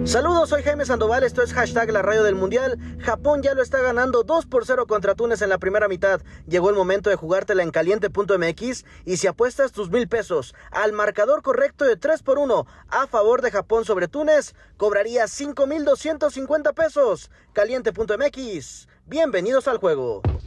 Saludos, soy Jaime Sandoval, esto es Hashtag La Radio del Mundial. Japón ya lo está ganando 2-0 contra Túnez en la primera mitad. Llegó el momento de jugártela en caliente.mx y si apuestas tus 1,000 pesos al marcador correcto de 3-1 a favor de Japón sobre Túnez, cobrarías 5,250 pesos. Caliente.mx, bienvenidos al juego.